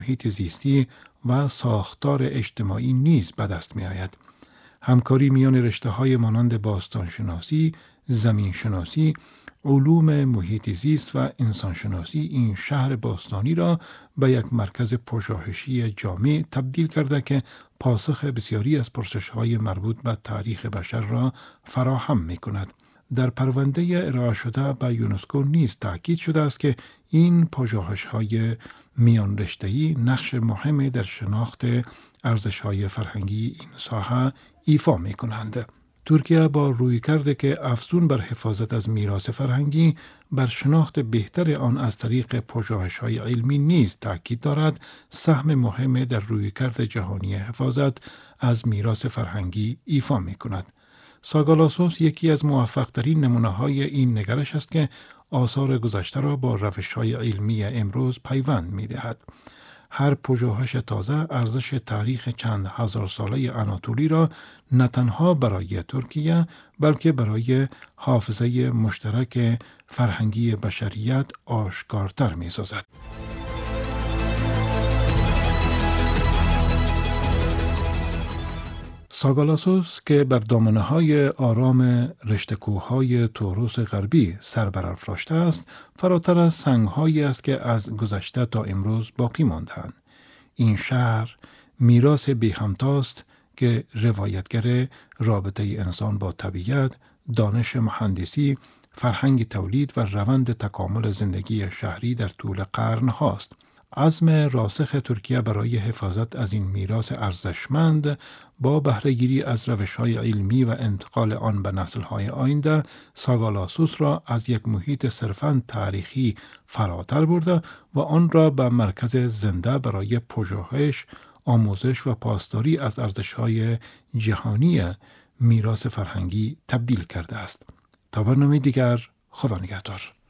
محیط زیستی و ساختار اجتماعی نیز به دست می آید. همکاری میان رشته‌های مانند باستانشناسی، زمینشناسی، علوم محیط زیست و انسانشناسی این شهر باستانی را به یک مرکز پژوهشی جامع تبدیل کرده که پاسخ بسیاری از پرسش‌های مربوط به تاریخ بشر را فراهم می‌کند. در پرونده ارائه شده به یونسکو نیز تاکید شده است که این پژوهش‌های میان رشته‌ای نقش مهمی در شناخت ارزش‌های فرهنگی این ساحه ایفا می‌کنند. ترکیه با رویکردی که افزون بر حفاظت از میراث فرهنگی بر شناخت بهتر آن از طریق پژوهش‌های علمی نیز تاکید دارد سهم مهمی در رویکرد جهانی حفاظت از میراث فرهنگی ایفا می‌کند. ساگالاسوس یکی از موفق‌ترین نمونه‌های این نگرش است که آثار گذشته را با روش‌های علمی امروز پیوند می‌دهد. هر پژوهش تازه ارزش تاریخ چند هزار ساله آناتولی را نه تنها برای ترکیه بلکه برای حافظه مشترک فرهنگی بشریت آشکارتر می‌سازد. ساگالاسوس که بر دامنه‌های آرام رشته کوه‌های توروس غربی سر برافراشته است، فراتر از سنگ‌هایی است که از گذشته تا امروز باقی مانده‌اند. این شهر میراث بی‌همتاست که روایتگر رابطه انسان با طبیعت، دانش مهندسی، فرهنگ تولید و روند تکامل زندگی شهری در طول قرن هاست. عزم راسخ ترکیه برای حفاظت از این میراث ارزشمند با بهره‌گیری از روش‌های علمی و انتقال آن به نسل‌های آینده ساگالاسوس را از یک محیط صرفاً تاریخی فراتر برده و آن را به مرکز زنده برای پژوهش، آموزش و پاسداری از ارزش‌های جهانی میراث فرهنگی تبدیل کرده است. تا برنامه دیگر، خدا نگهدار.